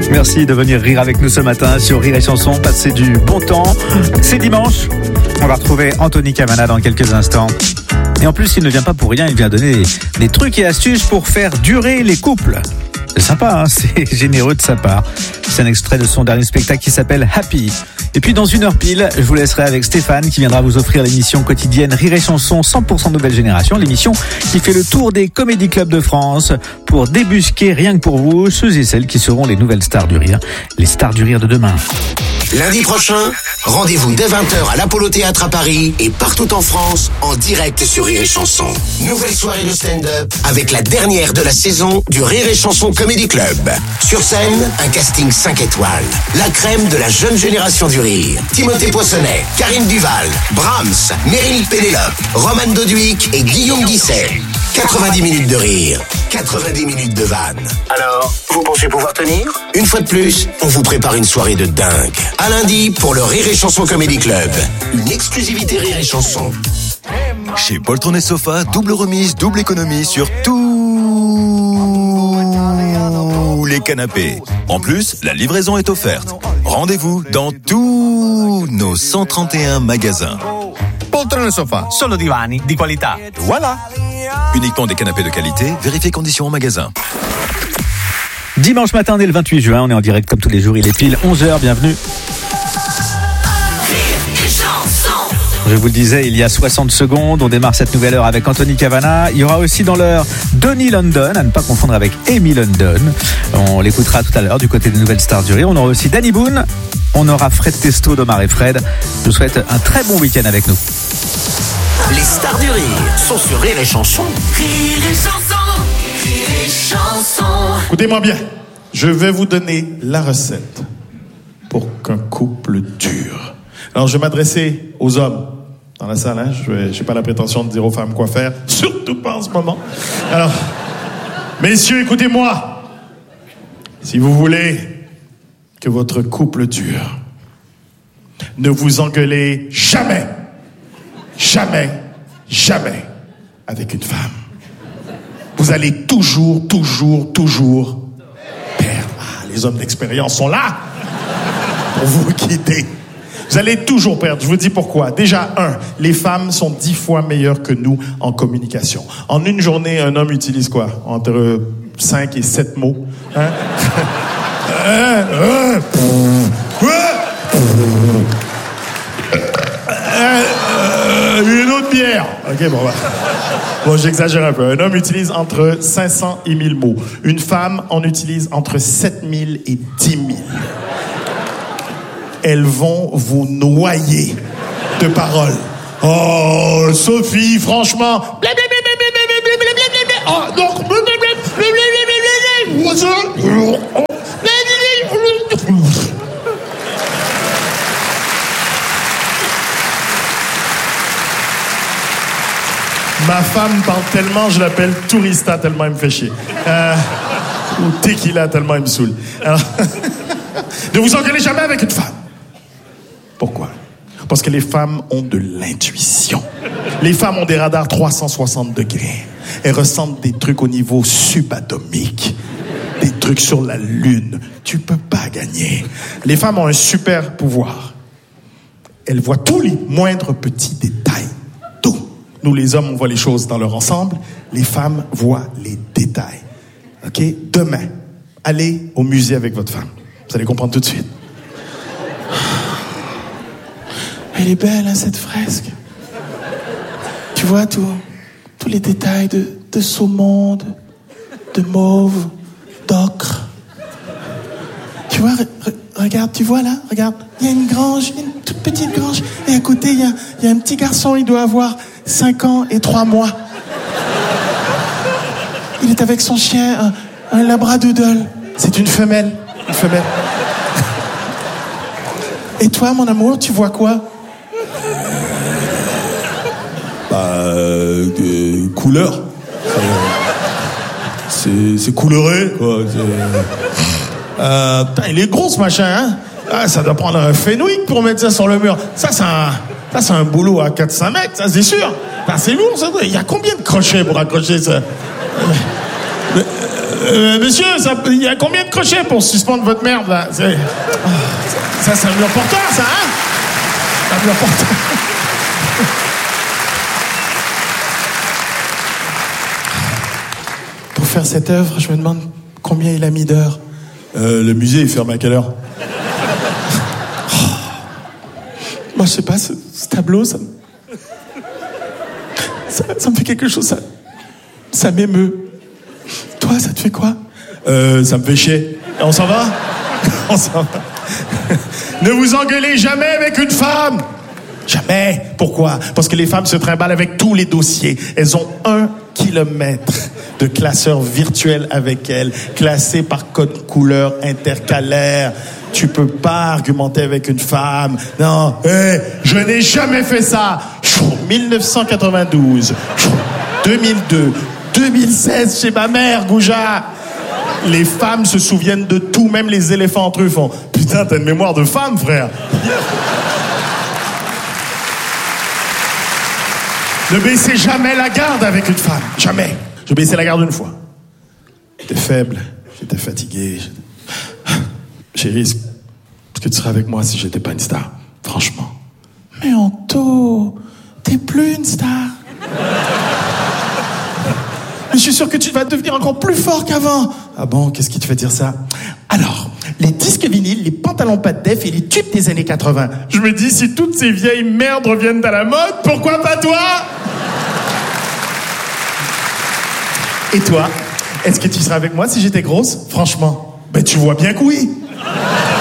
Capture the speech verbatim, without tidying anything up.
Merci de venir rire avec nous ce matin sur Rire et Chanson. Passez du bon temps. C'est dimanche. On va retrouver Anthony Cavana dans quelques instants. Et en plus, il ne vient pas pour rien. Il vient donner des trucs et astuces pour faire durer les couples. C'est sympa, hein, c'est généreux de sa part. C'est un extrait de son dernier spectacle qui s'appelle Happy. Et puis dans une heure pile, je vous laisserai avec Stéphane qui viendra vous offrir l'émission quotidienne Rire et Chanson cent pour cent Nouvelle Génération. L'émission qui fait le tour des comédie clubs de France pour débusquer rien que pour vous ceux et celles qui seront les nouvelles stars du rire. Les stars du rire de demain. Lundi prochain, rendez-vous dès vingt heures à l'Apollo Théâtre à Paris et partout en France en direct sur Rire et Chanson. Nouvelle soirée de stand-up avec la dernière de la saison du Rire et Chanson Comedy Club. Sur scène, un casting cinq étoiles. La crème de la jeune génération du rire. Timothée Poissonnet, Karine Duval, Brahms, Meryl Pénélope, Romane Doduic et Guillaume Guisset. quatre-vingt-dix minutes de rire, quatre-vingt-dix minutes de vanne. Alors, vous pensez pouvoir tenir ? Une fois de plus, on vous prépare une soirée de dingue. À lundi pour le Rire et Chanson Comedy Club. Une exclusivité Rire et Chanson. Chez Poltron et Sofa, double remise, double économie sur tous les canapés. En plus, la livraison est offerte. Rendez-vous dans tous nos cent trente et un magasins. Poltron et Sofa, solo divani di qualità. Voilà. Uniquement des canapés de qualité, vérifiez conditions au magasin. Dimanche matin, dès le vingt-huit juin, on est en direct comme tous les jours, il est pile onze heures, bienvenue. Je vous le disais, il y a soixante secondes, on démarre cette nouvelle heure avec Anthony Cavana. Il y aura aussi dans l'heure Donny London, à ne pas confondre avec Amy London. On l'écoutera tout à l'heure du côté des nouvelles stars du rire. On aura aussi Danny Boone, on aura Fred Testo d'Omar et Fred. Je vous souhaite un très bon week-end avec nous. Les stars du rire sont sur Rire et Chanson. Rire et Chanson, Rire et Chanson. Écoutez-moi bien, je vais vous donner la recette pour qu'un couple dure. Alors, je vais m'adresser aux hommes dans la salle. Hein? Je n'ai pas la prétention de dire aux femmes quoi faire, surtout pas en ce moment. Alors, messieurs, écoutez-moi. Si vous voulez que votre couple dure, ne vous engueulez jamais, jamais, jamais avec une femme. Vous allez toujours, toujours, toujours perdre. Ah, les hommes d'expérience sont là pour vous guider. Vous allez toujours perdre. Je vous dis pourquoi. Déjà, un, les femmes sont dix fois meilleures que nous en communication. En une journée, un homme utilise quoi? Entre cinq et sept mots. Hein? Une autre bière. OK, bon, bah. Bon, j'exagère un peu. Un homme utilise entre cinq cents et mille mots. Une femme en utilise entre sept mille et dix mille. Elles vont vous noyer de paroles. Oh, Sophie, franchement. Oh, donc. Ma femme parle tellement, je l'appelle Tourista tellement elle me fait chier. Euh, ou Tequila tellement elle me saoule. Alors, ne vous engueulez jamais avec une femme. Pourquoi? Parce que les femmes ont de l'intuition. Les femmes ont des radars trois cent soixante degrés. Elles ressentent des trucs au niveau subatomique. Des trucs sur la lune. Tu peux pas gagner. Les femmes ont un super pouvoir. Elles voient tous les moindres petits détails. Tout. Nous, les hommes, on voit les choses dans leur ensemble. Les femmes voient les détails. OK? Demain, allez au musée avec votre femme. Vous allez comprendre tout de suite. Elle est belle, hein, cette fresque. Tu vois tout, tous les détails de, de saumon, de, de mauve, d'ocre. Tu vois, re, re, regarde, tu vois là, regarde. Il y a une grange, une toute petite grange. Et à côté, il y a, il y a un petit garçon, il doit avoir cinq ans et trois mois. Il est avec son chien, un, un labradoodle. C'est une femelle, une femelle. Et toi, mon amour, tu vois quoi? Bah, euh, euh, couleur. C'est, c'est couleuré, quoi. C'est... Euh, putain, il est gros, ce machin, hein? Ah, ça doit prendre un Fenwick pour mettre ça sur le mur. Ça, c'est un, ça, c'est un boulot à quatre cinq mètres, ça, c'est sûr. Putain, c'est lourd, ça. Il y a combien de crochets pour accrocher ça? Euh, monsieur, il y a combien de crochets pour suspendre votre merde, là? C'est... Ça, c'est un mur porteur, ça, hein? Un mur porteur. Pour faire cette œuvre, je me demande combien il a mis d'heures. Euh, le musée, il ferme à quelle heure? Oh. Moi, je sais pas, ce, ce tableau, ça, ça, ça me fait quelque chose, ça, ça m'émeut. Toi, ça te fait quoi? Euh, ça me fait chier. Et on s'en va? On s'en va. Ne vous engueulez jamais avec une femme. Jamais. Pourquoi? Parce que les femmes se trimballent avec tous les dossiers. Elles ont un kilomètre de classeur virtuel avec elles, classés par code couleur intercalaire. Tu peux pas argumenter avec une femme. Non, hey, je n'ai jamais fait ça. dix-neuf cent quatre-vingt-douze, deux mille deux, deux mille seize chez ma mère, Gouja. Les femmes se souviennent de tout, même les éléphants entre eux font. Putain, t'as une mémoire de femme, frère. Ne baissez jamais la garde avec une femme. Jamais. Je baissais la garde une fois. J'étais faible, j'étais fatigué. J'étais... Chérie, est-ce que tu serais avec moi si j'étais pas une star? Franchement. Mais Anto, t'es plus une star. Mais je suis sûr que tu vas devenir encore plus fort qu'avant. Ah bon, qu'est-ce qui te fait dire ça? Alors, les disques vinyles, les pantalons pas de def et les tubes des années quatre-vingts. Je me dis, si toutes ces vieilles merdes reviennent à la mode, pourquoi pas toi? Et toi, est-ce que tu seras avec moi si j'étais grosse? Franchement, ben tu vois bien que oui.